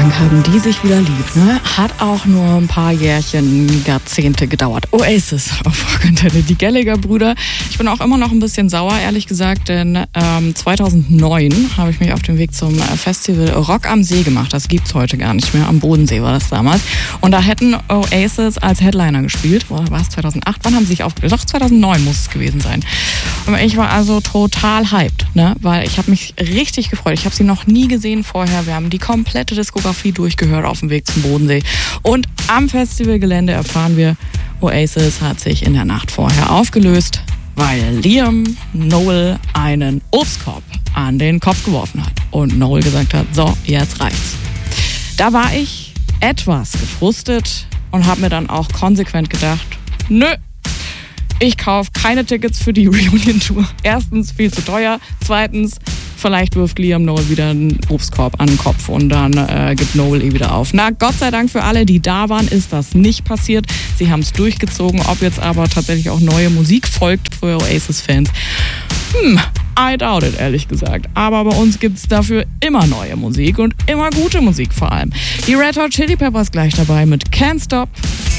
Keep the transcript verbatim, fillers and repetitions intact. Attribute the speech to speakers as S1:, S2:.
S1: lang haben die sich wieder lieb, ne? Hat auch nur ein paar Jährchen, Jahrzehnte gedauert. Oasis auf Rockantenne, die Gallagher-Brüder. Ich bin auch immer noch ein bisschen sauer, ehrlich gesagt, denn ähm, zweitausendneun habe ich mich auf den Weg zum Festival Rock am See gemacht. Das gibt's heute gar nicht mehr. Am Bodensee war das damals. Und da hätten Oasis als Headliner gespielt. Oder war es zweitausendacht? Wann haben sie sich aufgelöst? Doch, zweitausendneun muss es gewesen sein. Und ich war also total hyped, ne? Weil ich habe mich richtig gefreut. Ich habe sie noch nie gesehen vorher. Wir haben die komplette Diskografie durchgehört auf dem Weg zum Bodensee. Und am Festivalgelände erfahren wir, Oasis hat sich in der Nacht vorher aufgelöst, weil Liam Noel einen Obstkorb an den Kopf geworfen hat. Und Noel gesagt hat, so, jetzt reicht's. Da war ich etwas gefrustet und habe mir dann auch konsequent gedacht, nö, ich kaufe keine Tickets für die Reunion-Tour. Erstens viel zu teuer, zweitens vielleicht wirft Liam Noel wieder einen Obstkorb an den Kopf und dann äh, gibt Noel eh wieder auf. Na, Gott sei Dank für alle, die da waren, ist das nicht passiert. Sie haben es durchgezogen. Ob jetzt aber tatsächlich auch neue Musik folgt für Oasis-Fans, hm, I doubt it, ehrlich gesagt. Aber bei uns gibt's dafür immer neue Musik und immer gute Musik vor allem. Die Red Hot Chili Peppers gleich dabei mit Can't Stop